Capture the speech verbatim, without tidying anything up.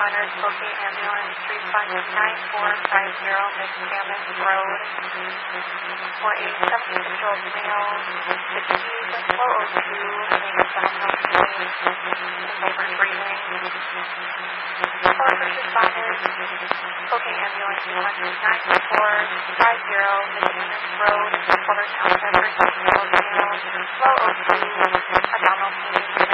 responders, booking ambulance three five nine four five zero Miss Camas Road for a seven-year-old male, fatigue, four oh two, name abdominal pain, and labor breathing. For first responders, booking ambulance one nine four five zero Miss Camas Road, Fuller Township for seven-year-old male, low O two, abdominal pain,